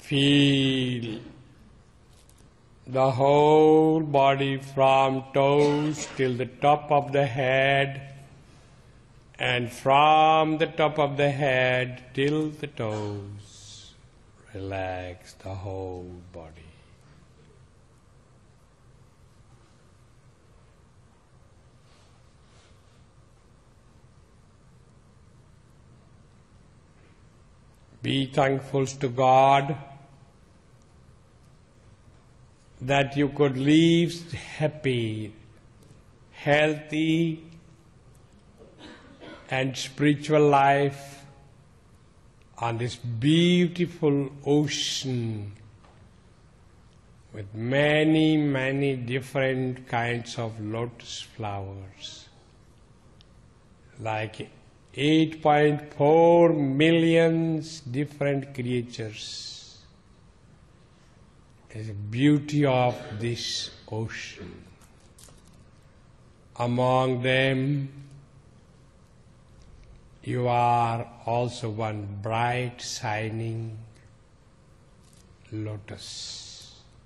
Feel the whole body from toes till the top of the head, and from the top of the head till the toes. Relax the whole body. Be thankful to God that you could live happy, healthy, and spiritual life on this beautiful ocean with many, many different kinds of lotus flowers, like 8.4 million different creatures. There's a beauty of this ocean. Among them, you are also one bright, shining lotus.